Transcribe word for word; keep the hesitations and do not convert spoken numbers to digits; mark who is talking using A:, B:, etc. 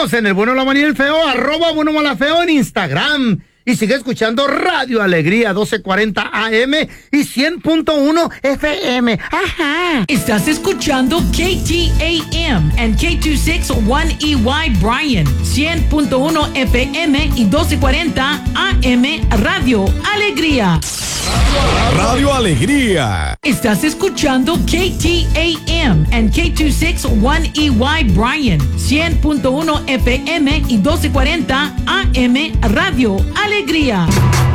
A: Síguenos en el Bueno, la Mala y el Feo, arroba Bueno, Mala, Feo en Instagram. Y sigue escuchando Radio Alegría doce cuarenta A M y cien punto uno F M. Ajá.
B: Estás escuchando K T A M and K dos sesenta y uno E Y Bryan, cien punto uno F M y doce cuarenta A M Radio Alegría.
C: Radio Alegría.
B: Estás escuchando K T A M and K dos sesenta y uno E Y Bryan, cien punto uno F M y doce cuarenta A M Radio Alegría.